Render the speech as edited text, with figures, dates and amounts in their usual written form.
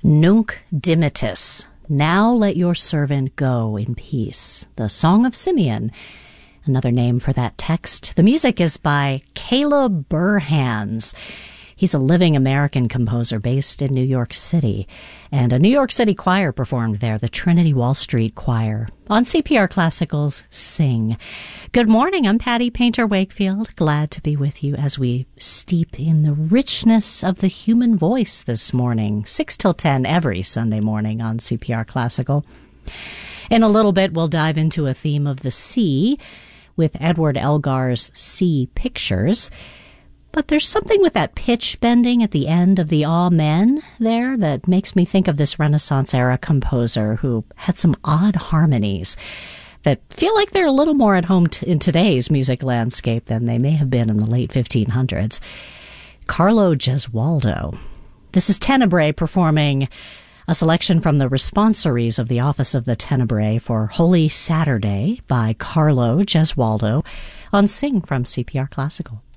Nunc dimittis. Now let your servant go in peace. The Song of Simeon, another name for that text. The music is by Caleb Burhans. He's a living American composer based in New York City, and a New York City choir performed there, the Trinity Wall Street Choir, on CPR Classical's Sing. Good morning, I'm Patty Painter Wakefield, glad to be with you as we steep in the richness of the human voice this morning, 6 till 10 every Sunday morning on CPR Classical. In a little bit, we'll dive into a theme of the sea with Edward Elgar's Sea Pictures. But there's something with that pitch bending at the end of the Amen there that makes me think of this Renaissance-era composer who had some odd harmonies that feel like they're a little more at home in today's music landscape than they may have been in the late 1500s. Carlo Gesualdo. This is Tenebrae performing a selection from the responsories of the Office of the Tenebrae for Holy Saturday by Carlo Gesualdo on Sing from CPR Classical.